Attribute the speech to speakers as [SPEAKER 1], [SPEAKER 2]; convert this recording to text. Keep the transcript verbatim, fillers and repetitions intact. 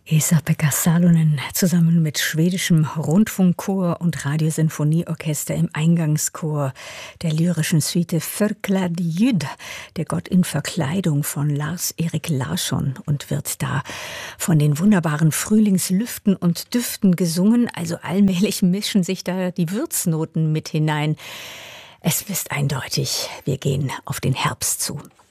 [SPEAKER 1] Esa-Pekka Salonen zusammen mit schwedischem Rundfunkchor und Radiosinfonieorchester im Eingangschor der lyrischen Suite Förklädd Ljud, der Gott in Verkleidung von Lars-Erik Larsson, und wird da von den wunderbaren Frühlingslüften und Düften gesungen. Also allmählich mischen sich da die Würznoten mit hinein. Es ist eindeutig, wir gehen auf den Herbst zu.